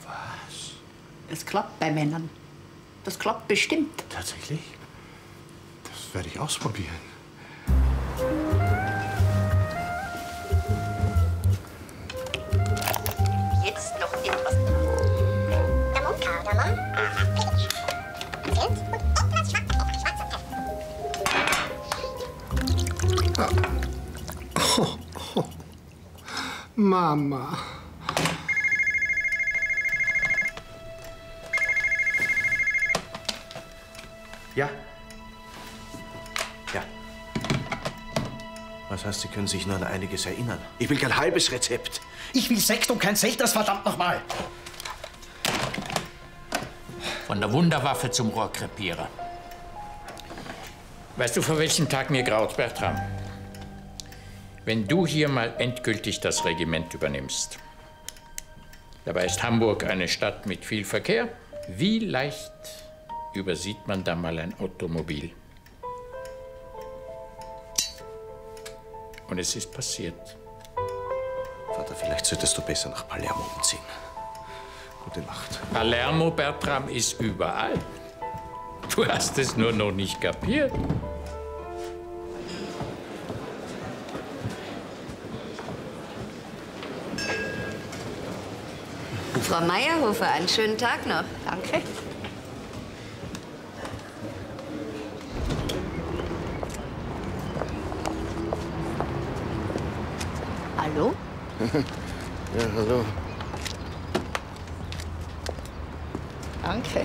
Was? Es klappt bei Männern. Das klappt bestimmt. Tatsächlich? Das werde ich ausprobieren. Jetzt noch etwas. Kardamom. Zimt und etwas schwarzer Pfeffer. Mama. Ja. Ja. Was heißt, Sie können sich nur an einiges erinnern? Ich will kein halbes Rezept. Ich will Sekt und kein Selters, verdammt nochmal. Von der Wunderwaffe zum Rohrkrepierer. Weißt du, vor welchem Tag mir graut, Bertram? Wenn du hier mal endgültig das Regiment übernimmst. Dabei ist Hamburg eine Stadt mit viel Verkehr. Wie leicht übersieht man da mal ein Automobil? Und es ist passiert. Vater, vielleicht solltest du besser nach Palermo umziehen. Gute Nacht. Palermo, Bertram, ist überall. Du hast es nur noch nicht kapiert. Frau Meyerhofer, einen schönen Tag noch. Danke. Hallo? Ja, hallo. Danke.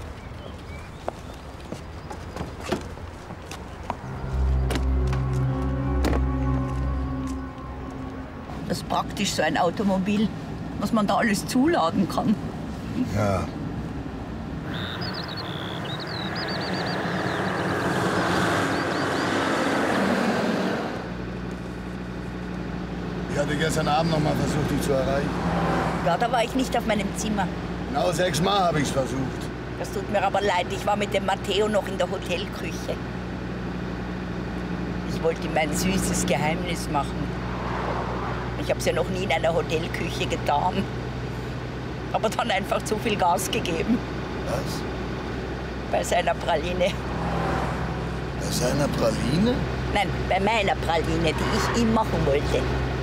Das ist praktisch, so ein Automobil, was man da alles zuladen kann. Ja. Ich hatte gestern Abend noch mal versucht, dich zu erreichen. Ja, da war ich nicht auf meinem Zimmer. Genau 6 Mal habe ich es versucht. Das tut mir aber leid, ich war mit dem Matteo noch in der Hotelküche. Ich wollte ihm ein süßes Geheimnis machen. Ich habe es ja noch nie in einer Hotelküche getan. Aber dann einfach zu viel Gas gegeben. Was? Bei seiner Praline. Bei seiner Praline? Nein, bei meiner Praline, die ich ihm machen wollte.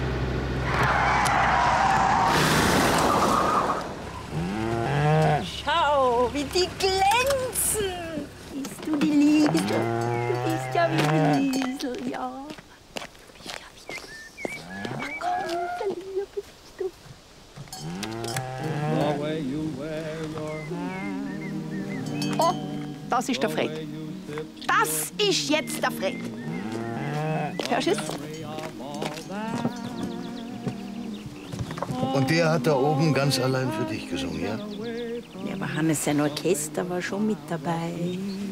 Schau, wie die glänzen! Bist du die Liesel? Du bist ja wie die Liesel, ja. Du bist ja wie die Liesel. Ach komm, verlieb bist du. Oh, das ist der Fred. Das ist jetzt der Fred. Hörst du es? Und der hat da oben ganz allein für dich gesungen, ja? Ja, aber Hannes, sein Orchester war schon mit dabei.